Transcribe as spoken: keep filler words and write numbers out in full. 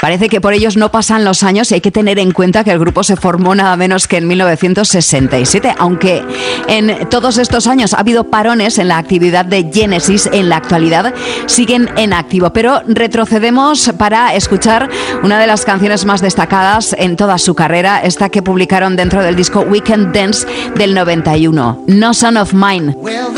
Parece que por ellos no pasan los años y hay que tener en cuenta que el grupo se formó nada menos que en mil novecientos sesenta y siete, aunque en todos estos años ha habido parones en la actividad de Genesis, en la actualidad siguen en activo. Pero retrocedemos para escuchar una de las canciones más destacadas en toda su carrera, esta que publicaron dentro del disco Weekend Dance del noventa y uno, No Son of Mine.